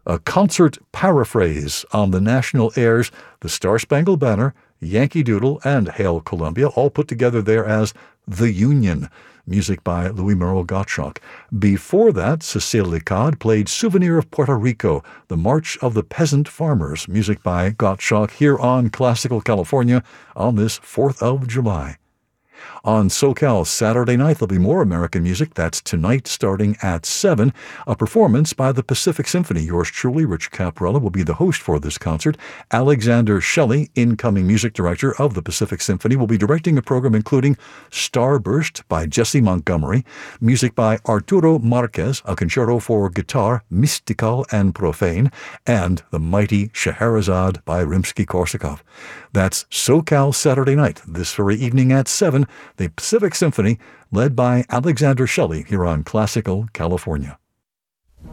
a concert paraphrase on the national airs, The Star-Spangled Banner, Yankee Doodle, and Hail Columbia, all put together there as The Union, music by Louis Merle Gottschalk. Before that, Cecile Licard played Souvenir of Puerto Rico, the March of the Peasant Farmers, music by Gottschalk, here on Classical California on this 4th of July. On SoCal Saturday night, there'll be more American music. That's tonight starting at 7. A performance by the Pacific Symphony. Yours truly, Rich Caprella, will be the host for this concert. Alexander Shelley, incoming music director of the Pacific Symphony, will be directing a program including Starburst by Jesse Montgomery, music by Arturo Marquez, a concerto for guitar, mystical and profane, and The Mighty Scheherazade by Rimsky-Korsakov. That's SoCal Saturday night, this very evening at 7. The Pacific Symphony, led by Alexander Shelley, here on Classical California.